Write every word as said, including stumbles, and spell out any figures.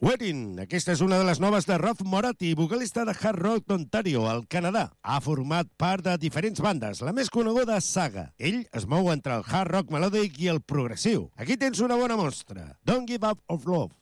Wedding, aquesta és una de les noves de Rob Moratti, vocalista de Hard Rock d'Ontario, al Canadà. Ha format part de diferents bandes, la més coneguda Saga. Ell es mou entre el hard rock melòdic i el progressiu. Aquí tens una bona mostra. Don't Give Up of Love.